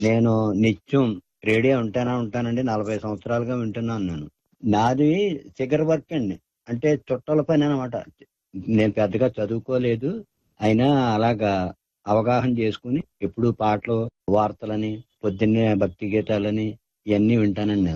నేను నిత్యం రేడియో ఉంటానండి. 40 సంవత్సరాలుగా వింటున్నాను నేను. నాది ఫిగర్ వర్క్ అండి. అంటే చుట్టల పని అనమాట. నేను పెద్దగా చదువుకోలేదు. అయినా అలాగా అవగాహన చేసుకుని ఎప్పుడు పాటలు, వార్తలని, పొద్దున్నే భక్తి గీతాలని ఇవన్నీ వింటానండి నేను.